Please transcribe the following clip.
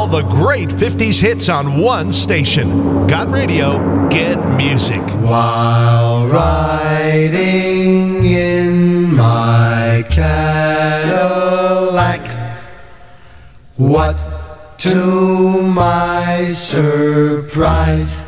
all the great 50s hits on one station. Got radio, get music. While riding in my Cadillac, what to my surprise